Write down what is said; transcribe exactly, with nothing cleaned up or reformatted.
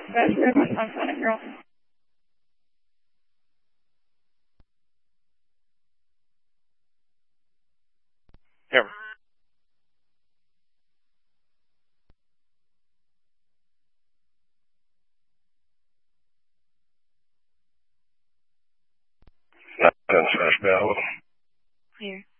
That's good. My son's on it, girl. Here. Not in fresh battle. Here.